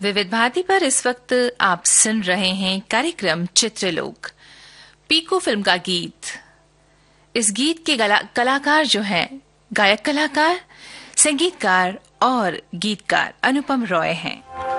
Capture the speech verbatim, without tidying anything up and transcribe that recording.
विविध भारती पर इस वक्त आप सुन रहे हैं कार्यक्रम चित्रलोक, पीकू फिल्म का गीत। इस गीत के कलाकार जो हैं, गायक कलाकार, संगीतकार और गीतकार अनुपम रॉय हैं।